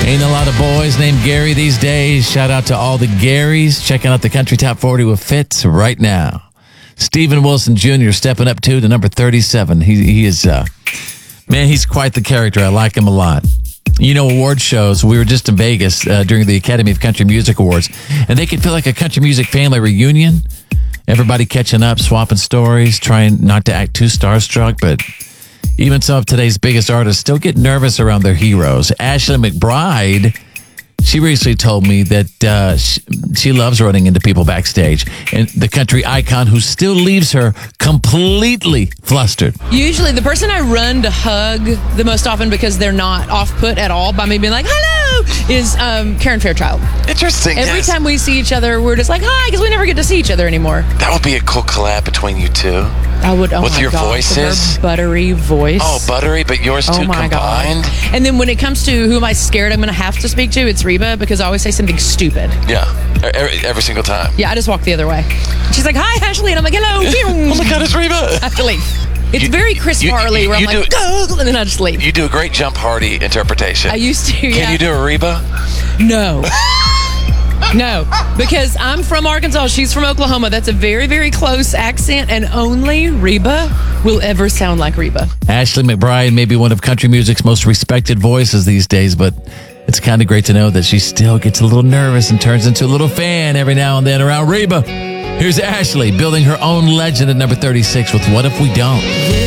Ain't a lot of boys named Gary these days. Shout out to all the Garys checking out the Country Top 40 with Fitz right now. Stephen Wilson Jr. stepping up to number 37. He is, man, he's quite the character. I like him a lot. You know, award shows, we were just in Vegas during the Academy of Country Music Awards, and they could feel like a country music family reunion. Everybody catching up, swapping stories, trying not to act too starstruck, but even some of today's biggest artists still get nervous around their heroes. Ashley McBryde, she recently told me that she loves running into people backstage, and the country icon who still leaves her completely flustered. Usually the person I run to hug the most often, because they're not off-put at all by me being like, hello, is Karen Fairchild. Interesting. Every time we see each other, we're just like, hi, because we never get to see each other anymore. That would be a cool collab between you two. I would, with your voices. Her buttery voice. Oh, buttery, but yours two combined. God. And then when it comes to who am I scared I'm going to have to speak to, it's Reba, because I always say something stupid. Yeah, every single time. Yeah, I just walk the other way. She's like, hi, Ashley, and I'm like, hello. Oh my God, it's Reba. I have to leave. It's very Chris Farley, where I'm like, go, and then I just leave. You do a great Jump Hardy interpretation. I used to, Can you do a Reba? No. No, because I'm from Arkansas. She's from Oklahoma. That's a very, very close accent, and only Reba will ever sound like Reba. Ashley McBryde may be one of country music's most respected voices these days, but it's kind of great to know that she still gets a little nervous and turns into a little fan every now and then around Reba. Here's Ashley building her own legend at number 36 with What If We Don't?